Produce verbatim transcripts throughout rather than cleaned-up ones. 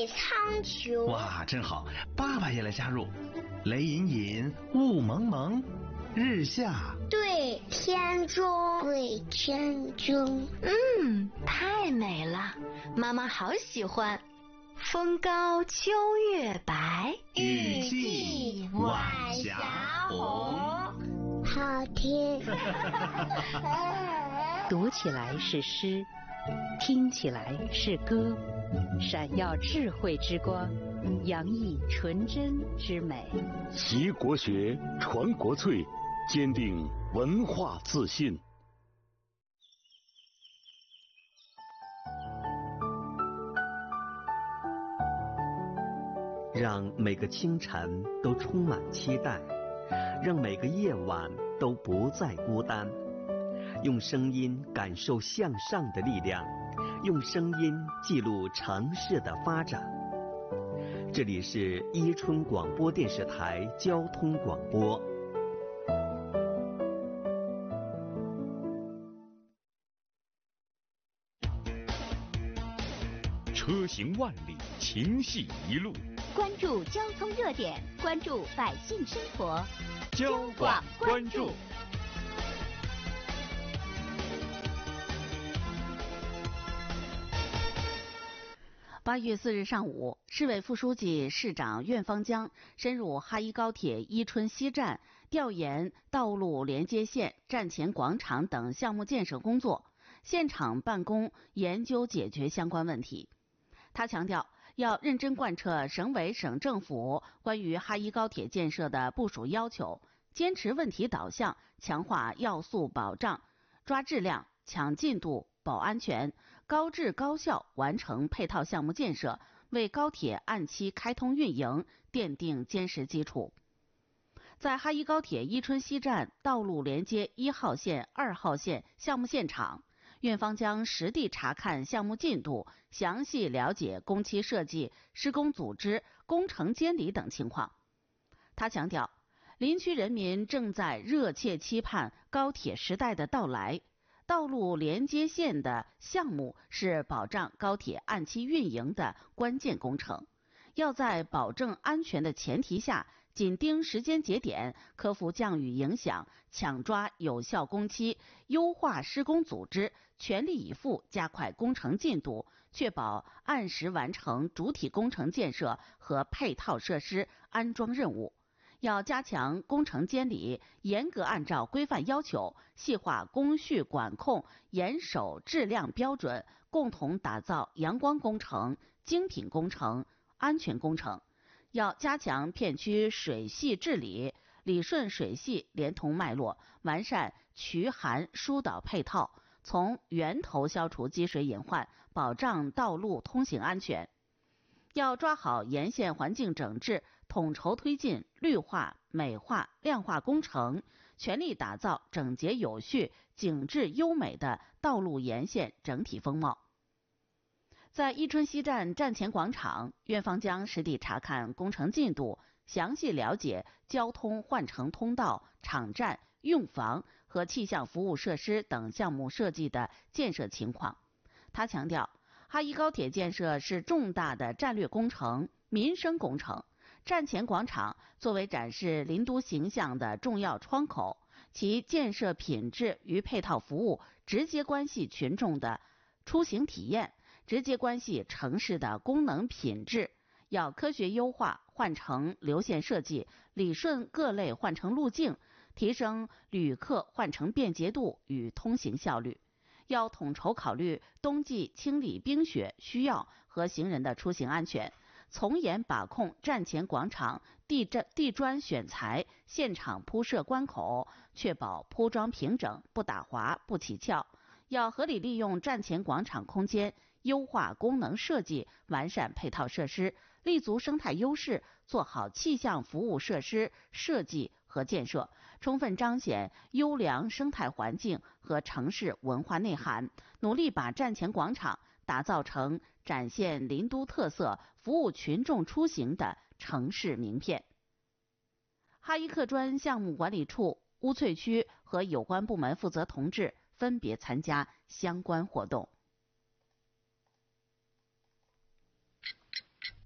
北苍穹。 哇，真好！爸爸也来加入。雷隐隐，雾蒙蒙，日下对天中，对天中。 嗯，太美了，妈妈好喜欢。风高秋月白， 雨霁晚霞红。 好听。 读起来是诗，听起来是歌，闪耀智慧之光，洋溢纯真之美。 习国学，传国粹，坚定文化自信。 让每个清晨都充满期待，让每个夜晚都不再孤单。用声音感受向上的力量，用声音记录城市的发展。这里是伊春广播电视台交通广播。 车行万里，情系一路。 关注交通热点，关注百姓生活， 交广关注。 八月四日上午，市委副书记、市长苑方江深入哈伊高铁伊春西站，调研道路连接线、站前广场等项目建设工作，现场办公研究解决相关问题。他强调，要认真贯彻省委省政府关于哈伊高铁建设的部署要求，坚持问题导向，强化要素保障，抓质量、抢进度、保安全，高质高效完成配套项目建设，为高铁按期开通运营奠定坚实基础。在哈伊高铁伊春西站道路连接一号线、二号线项目现场，苑方将实地查看项目进度，详细了解工期设计、施工组织、工程监理等情况。他强调，林区人民正在热切期盼高铁时代的到来。道路连接线的项目是保障高铁按期运营的关键工程，要在保证安全的前提下，紧盯时间节点，克服降雨影响，抢抓有效工期，优化施工组织，全力以赴加快工程进度，确保按时完成主体工程建设和配套设施安装任务。要加强工程监理，严格按照规范要求，细化工序管控，严守质量标准，共同打造阳光工程、精品工程、安全工程。要加强片区水系治理，理顺水系连通脉络，完善渠涵疏导配套，从源头消除积水隐患，保障道路通行安全。要抓好沿线环境整治，统筹推进绿化、美化、亮化工程，全力打造整洁有序、景致优美的道路沿线整体风貌。在伊春西站站前广场，苑方江实地查看工程进度，详细了解交通换乘通道、场站、用房和气象服务设施等项目设计的建设情况。他强调，哈伊高铁建设是重大的战略工程、民生工程。站前广场作为展示林都形象的重要窗口，其建设品质与配套服务直接关系群众的出行体验，直接关系城市的功能品质。要科学优化换乘流线设计，理顺各类换乘路径，提升旅客换乘便捷度与通行效率。要统筹考虑冬季清理冰雪需要和行人的出行安全，从严把控站前广场地地砖选材、现场铺设关口，确保铺装平整，不打滑、不起翘。要合理利用站前广场空间，优化功能设计，完善配套设施，立足生态优势，做好气象服务设施设计和建设，充分彰显优良生态环境和城市文化内涵，努力把站前广场打造成展现林都特色、服务群众出行的城市名片。哈伊客专项目管理处、乌翠区和有关部门负责同志分别参加相关活动。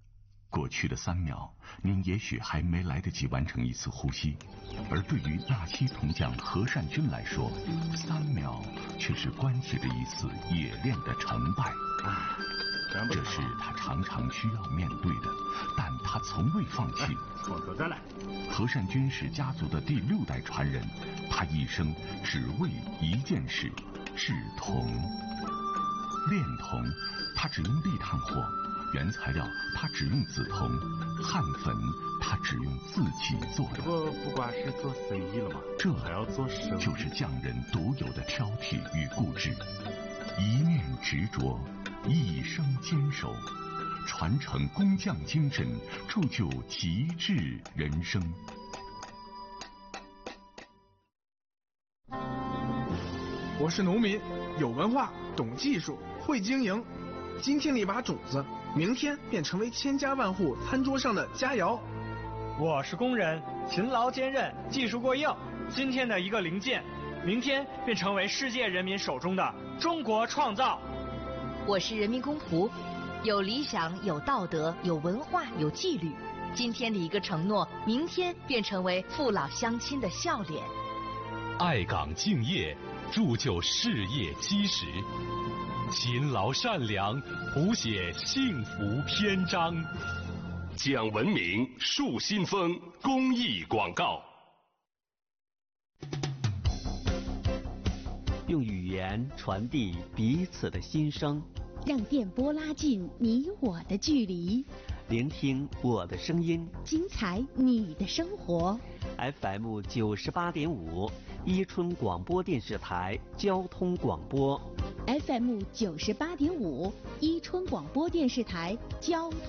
过去的三秒，您也许还没来得及完成一次呼吸，而对于纳西铜匠何善君来说，三秒却是关系着一次冶炼的成败。这是他常常需要面对的，但他从未放弃。 从头再来。 何善君是家族的第六代传人，他一生只为一件事：制铜。炼铜，他只用立炭火；原材料，他只用紫铜；焊粉，他只用自己做的。 不不光是做生意了吗？ 这还要做生意， 就是匠人独有的挑剔与固执，一念执着，一生坚守，传承工匠精神，铸就极致人生。 我是农民，有文化，懂技术，会经营。今天的一把种子，明天便成为千家万户餐桌上的佳肴。 我是工人，勤劳坚韧，技术过硬。今天的一个零件，明天便成为世界人民手中的中国创造。 我是人民公仆，有理想，有道德，有文化，有纪律。今天的一个承诺，明天便成为父老乡亲的笑脸。 爱岗敬业，铸就事业基石；勤劳善良，谱写幸福篇章。 讲文明，树新风公益广告。 用语言传递彼此的心声， 让电波拉近你我的距离， 聆听我的声音， 精彩你的生活。 F M 九十八点五，伊春广播电视台交通广播。 F M 九十八点五，伊春广播电视台交通。